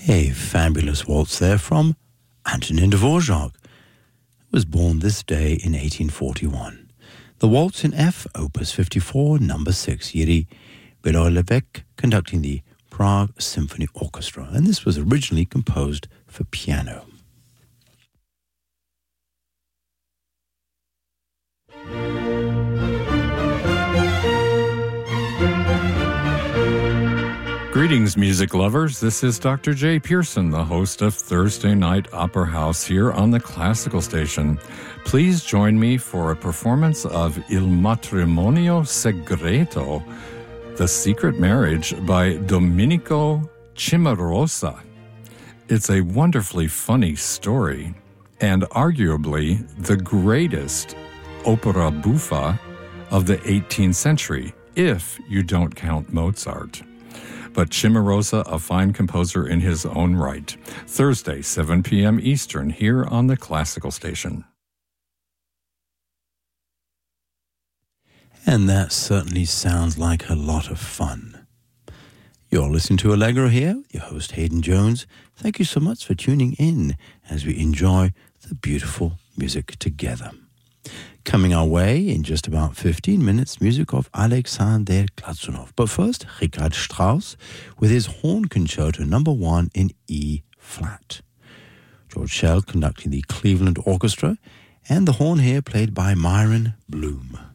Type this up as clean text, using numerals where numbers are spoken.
A fabulous waltz there from Antonin Dvorak, who was born this day in 1841. The waltz in F, Opus 54, number 6, Jiří Belohlavek conducting the Prague Symphony Orchestra, and this was originally composed for piano. Greetings, music lovers. This is Dr. J. Pearson, the host of Thursday Night Opera House here on the Classical Station. Please join me for a performance of Il Matrimonio Segreto, The Secret Marriage by Domenico Cimarosa. It's a wonderfully funny story and arguably the greatest opera buffa of the 18th century, if you don't count Mozart. But Cimarosa, a fine composer in his own right. Thursday, 7 p.m. Eastern, here on the Classical Station. And that certainly sounds like a lot of fun. You're listening to Allegro here, your host Hayden Jones. Thank you so much for tuning in as we enjoy the beautiful music together. Coming our way in just about 15 minutes, music of Alexander Glazunov. But first, Richard Strauss with his Horn Concerto No. 1 in E-flat. George Schell conducting the Cleveland Orchestra, and the horn here played by Myron Bloom.